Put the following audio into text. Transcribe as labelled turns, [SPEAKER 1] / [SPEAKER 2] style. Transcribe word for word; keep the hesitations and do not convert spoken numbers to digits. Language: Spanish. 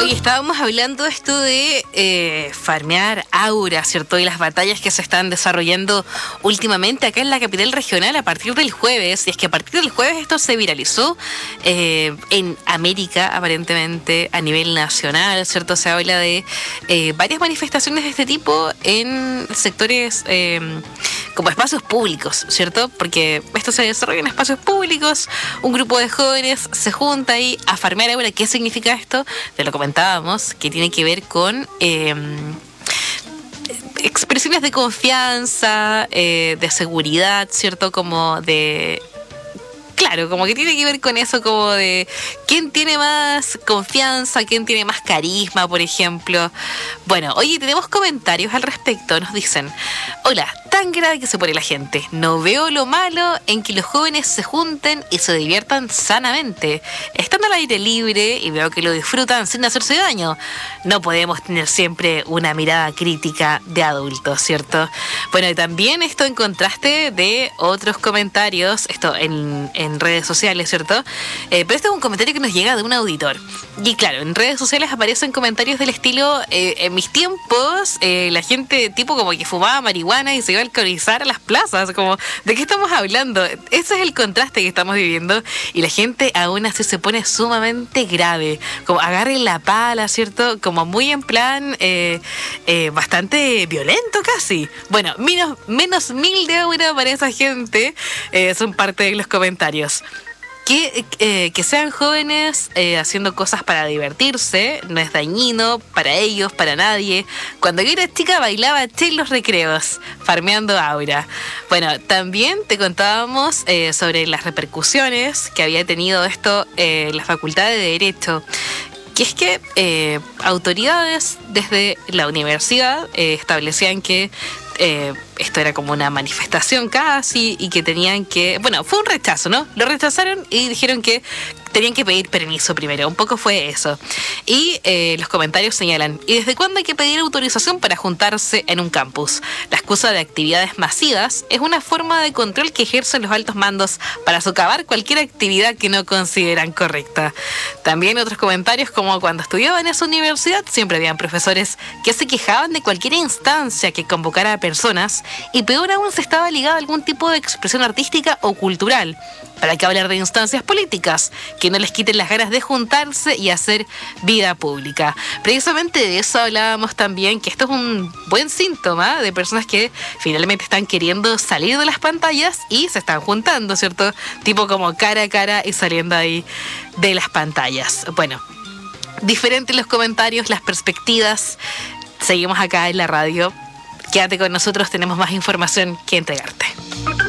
[SPEAKER 1] Hoy estábamos hablando esto de eh, farmear aura, ¿cierto? Y las batallas que se están desarrollando últimamente acá en la capital regional a partir del jueves. Y es que a partir del jueves esto se viralizó eh, en América, aparentemente, a nivel nacional, ¿cierto? Se habla de eh, varias manifestaciones de este tipo en sectores eh, como espacios públicos, ¿cierto? Porque esto se desarrolla en espacios públicos, un grupo de jóvenes se junta ahí a farmear aura. ¿Qué significa esto? Te lo comentábamos, que tiene que ver con eh, expresiones de confianza, eh, de seguridad, ¿cierto? Como de... Claro, como que tiene que ver con eso, como de quién tiene más confianza, quién tiene más carisma, por ejemplo. Bueno, oye, tenemos comentarios al respecto. Nos dicen: hola, tan grave que se pone la gente. No veo lo malo en que los jóvenes se junten y se diviertan sanamente, estando al aire libre, y veo que lo disfrutan sin hacerse daño. No podemos tener siempre una mirada crítica de adultos, ¿cierto? Bueno, y también esto en contraste de otros comentarios, esto en, en redes sociales, ¿cierto? Eh, pero este es un comentario que nos llega de un auditor. Y claro, en redes sociales aparecen comentarios del estilo: eh, en mis tiempos, eh, la gente tipo como que fumaba marihuana y se iba a alcoholizar a las plazas. Como, ¿de qué estamos hablando? Ese es el contraste que estamos viviendo, y la gente aún así se pone sumamente grave. Como agarren la pala, ¿cierto? Como muy en plan eh, eh, bastante violento casi. Bueno, menos, menos mil de aura para esa gente. Eh, son parte de los comentarios. Que, eh, que sean jóvenes eh, haciendo cosas para divertirse no es dañino para ellos, para nadie. Cuando yo era chica bailaba che en los recreos, farmeando aura. Bueno, también te contábamos eh, sobre las repercusiones que había tenido esto en eh, la Facultad de Derecho. Que es que eh, autoridades desde la universidad eh, establecían que eh, esto era como una manifestación casi, y que tenían que... Bueno, fue un rechazo, ¿no? Lo rechazaron y dijeron que tenían que pedir permiso primero. Un poco fue eso. Y eh, los comentarios señalan: ¿y desde cuándo hay que pedir autorización para juntarse en un campus? La excusa de actividades masivas es una forma de control que ejercen los altos mandos para socavar cualquier actividad que no consideran correcta. También otros comentarios, como cuando estudiaba en esa universidad, siempre habían profesores que se quejaban de cualquier instancia que convocara a personas, y peor aún, se estaba ligado a algún tipo de expresión artística o cultural. ¿Para qué hablar de instancias políticas que no les quiten las ganas de juntarse y hacer vida pública? Precisamente de eso hablábamos también, que esto es un buen síntoma de personas que finalmente están queriendo salir de las pantallas y se están juntando, ¿cierto? Tipo como cara a cara y saliendo ahí de las pantallas. Bueno, diferentes los comentarios, las perspectivas. Seguimos acá en la radio. Quédate con nosotros, tenemos más información que entregarte.